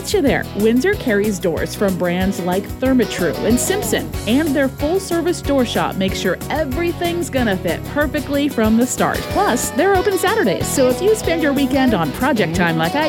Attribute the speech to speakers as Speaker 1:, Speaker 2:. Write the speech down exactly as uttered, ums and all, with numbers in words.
Speaker 1: gets you there. Windsor carries doors from brands like Therma-Tru and Simpson, and their full-service door shop makes sure everything's gonna fit perfectly from the start. Plus, they're open Saturdays, so if you spend your weekend on project time like I